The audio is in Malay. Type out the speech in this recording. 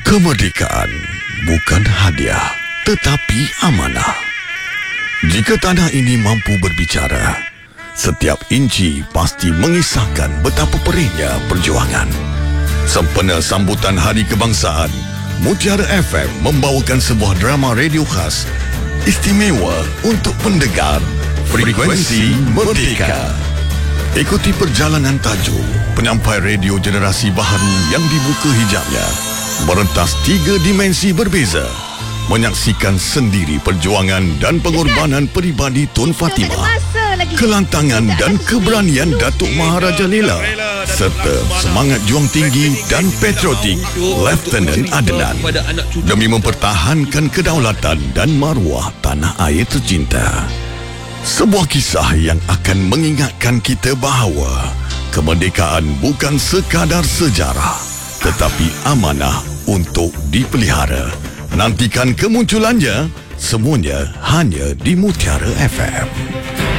Kemerdekaan bukan hadiah, tetapi amanah. Jika tanah ini mampu berbicara, setiap inci pasti mengisahkan betapa perihnya perjuangan. Sempena sambutan Hari Kebangsaan, Mutiara FM membawakan sebuah drama radio khas istimewa untuk pendengar Frekuensi Merdeka. Ikuti perjalanan tajuk penyampai radio generasi baharu yang dibuka hijabnya, merentas 3 dimensi berbeza, menyaksikan sendiri perjuangan dan pengorbanan peribadi Tun Fatimah, kelantangan dan keberanian Datuk Maharaja Lela, serta semangat juang tinggi dan patriotik Lieutenant Adnan demi mempertahankan kedaulatan dan maruah tanah air tercinta. Sebuah kisah yang akan mengingatkan kita bahawa kemerdekaan bukan sekadar sejarah, tetapi amanah untuk dipelihara. Nantikan kemunculannya, semuanya hanya di Mutiara FM.